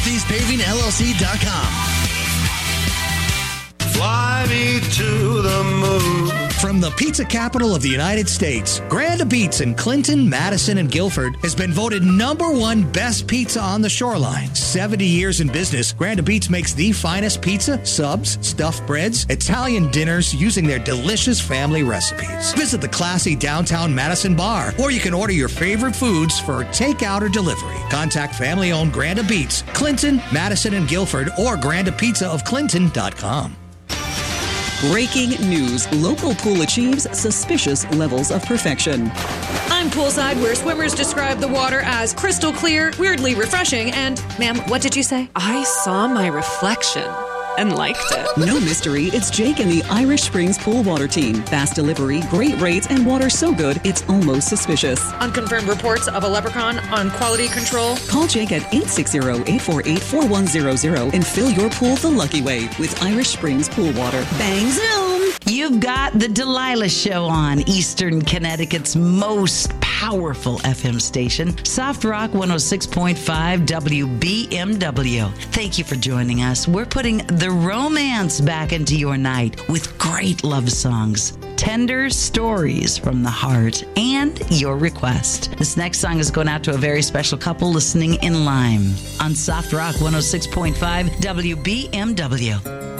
SoutheastPavingLLC.com. Fly me to the moon. From the pizza capital of the United States, Grand Beats in Clinton, Madison, and Guilford has been voted #1 best pizza on the shoreline. 70 years in business, Grand Beats makes the finest pizza, subs, stuffed breads, Italian dinners using their delicious family recipes. Visit the classy downtown Madison bar, or you can order your favorite foods for takeout or delivery. Contact family-owned Grand Beats, Clinton, Madison, and Guilford, or grandapizzaofclinton.com. Breaking news. Local pool achieves suspicious levels of perfection. I'm poolside, where swimmers describe the water as crystal clear, weirdly refreshing, and, ma'am, what did you say? I saw my reflection and liked it. No mystery, it's Jake and the Irish Springs Pool Water Team. Fast delivery, great rates, and water so good it's almost suspicious. Unconfirmed reports of a leprechaun on quality control. Call Jake at 860-848-4100 and fill your pool the lucky way with Irish Springs Pool Water. Bang zoom! You've got the Delilah Show on Eastern Connecticut's most powerful FM station, Soft Rock 106.5 WBMW. Thank you for joining us. We're putting the romance back into your night with great love songs, tender stories from the heart, and your request. This next song is going out to a very special couple listening in Lyme on Soft Rock 106.5 WBMW.